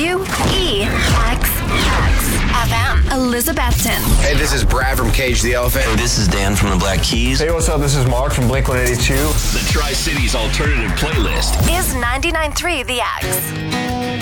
FM. Elizabethton. Hey, this is Brad from Cage the Elephant. Hey, this is Dan from the Black Keys. Hey, what's up? This is Mark from Blink-182. The Tri-Cities Alternative Playlist Is 99.3 The X.